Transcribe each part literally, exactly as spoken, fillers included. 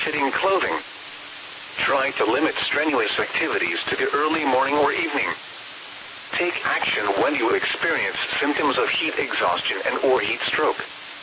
fitting clothing. Try to limit strenuous activities to the early morning or evening. Take action when you experience symptoms of heat exhaustion and or heat stroke.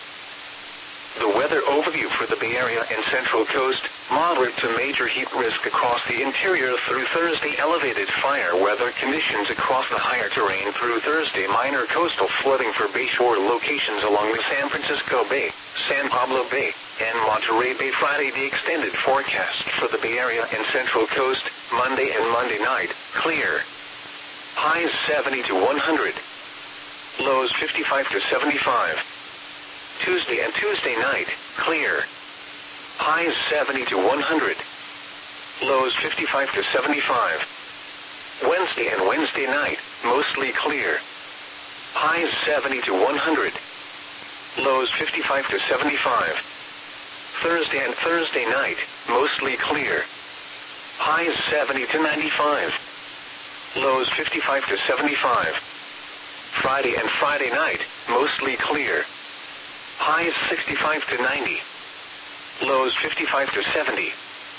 The weather overview for the Bay Area and Central Coast: moderate to major heat risk across the interior through Thursday. Elevated fire weather conditions across the higher terrain through Thursday. Minor coastal flooding for bayshore locations along the San Francisco Bay, San Pablo Bay, and Monterey Bay. Friday, the extended forecast for the Bay Area and Central Coast: Monday and Monday night, clear. Highs seventy to one hundred. Lows fifty-five to seventy-five. Tuesday and Tuesday night, clear. Highs seventy to one hundred. Lows fifty-five to seventy-five. Wednesday and Wednesday night, mostly clear. Highs seventy to one hundred. Lows fifty-five to seventy-five. Thursday and Thursday night, mostly clear. Highs seventy to ninety-five. Lows fifty-five to seventy-five. Friday and Friday night, mostly clear. Highs sixty-five to ninety. Lows fifty-five to seventy.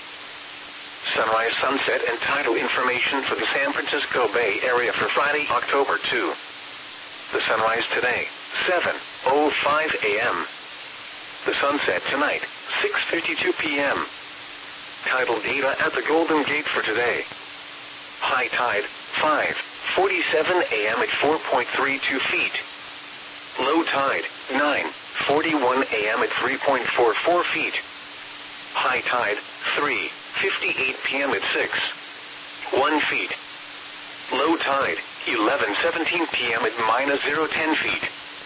Sunrise, sunset, and tidal information for the San Francisco Bay Area for Friday, October second. The sunrise today, seven oh five a m The sunset tonight, six fifty-two p m Tidal data at the Golden Gate for today. High tide, five forty-seven a m at four point three two feet. Low tide, nine forty-one a m at three point four four feet. High tide, three fifty-eight p m at six point one feet. Low tide, eleven seventeen p m at minus zero ten feet.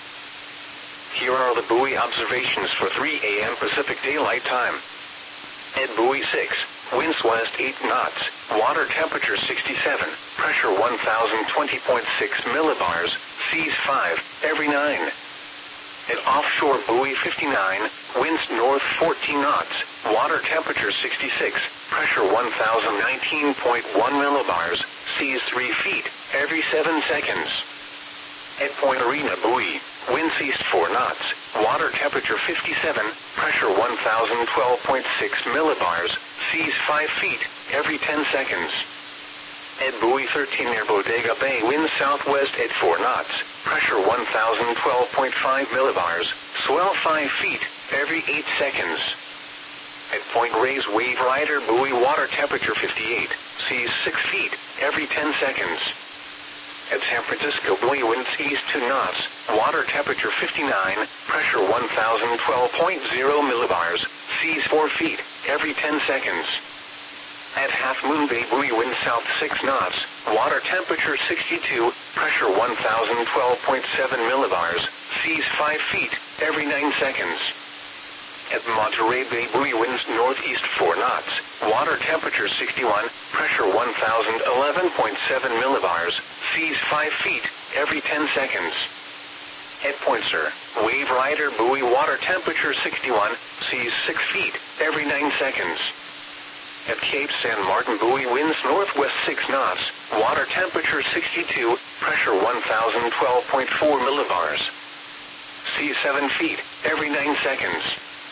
Here are the buoy observations for three a m Pacific Daylight Time. At buoy six, winds west eight knots, water temperature sixty-seven, pressure one thousand twenty point six millibars, seas five, every nine. At offshore buoy fifty-nine, winds north fourteen knots, water temperature sixty-six, pressure one thousand nineteen point one millibars, seas three feet, every seven seconds. At Point Arena buoy, winds east four knots, water temperature fifty-seven, pressure one thousand twelve point six millibars, seas five feet, every ten seconds. At buoy thirteen near Bodega Bay, winds southwest at four knots, pressure one thousand twelve point five millibars, swell five feet, every eight seconds. At Point Reyes Wave Rider buoy, water temperature fifty-eight, seas six feet, every ten seconds. At San Francisco buoy, winds east two knots, water temperature fifty-nine, pressure one thousand twelve point zero millibars, seas four feet, every ten seconds. At Half Moon Bay buoy, wind south six knots, water temperature sixty-two, pressure one thousand twelve point seven millibars, seas five feet, every nine seconds. At Monterey Bay buoy, winds northeast four knots, water temperature sixty-one, pressure one thousand eleven point seven millibars, seas five feet, every ten seconds. At Point Sur, Wave Rider buoy, water temperature sixty-one, seas six feet, every nine seconds. At Cape San Martin buoy, winds northwest six knots, water temperature sixty-two, pressure one thousand twelve point four millibars. Seas seven feet, every nine seconds.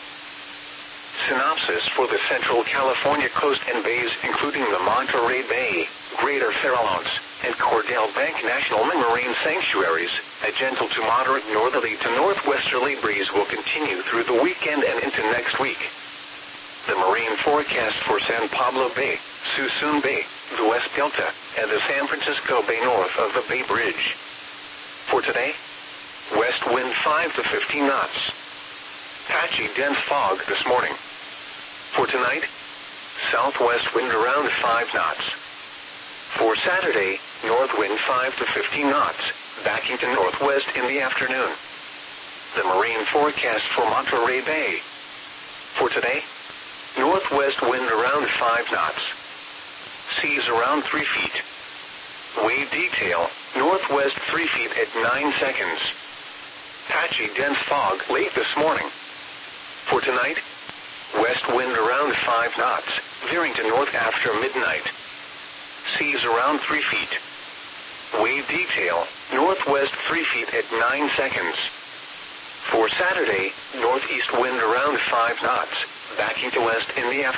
Synopsis for the Central California coast and bays, including the Monterey Bay, Greater Farallones, and Cordell Bank National Marine Sanctuaries. A gentle to moderate northerly to northwesterly breeze will continue through the weekend and into next week. The marine forecast for San Pablo Bay, Suisun Bay, the West Delta, and the San Francisco Bay north of the Bay Bridge. For today, west wind five to fifteen knots. Patchy dense fog this morning. For tonight, southwest wind around five knots. For Saturday, north wind five to fifteen knots, backing to northwest in the afternoon. The marine forecast for Monterey Bay. For today, northwest wind around five knots. Seas around three feet. Wave detail, northwest three feet at nine seconds. Patchy dense fog late this morning. For tonight, west wind around five knots, veering to north after midnight. Seas around three feet. Wave detail, northwest three feet at nine seconds. For Saturday, northeast wind around five knots, backing to west in the afternoon.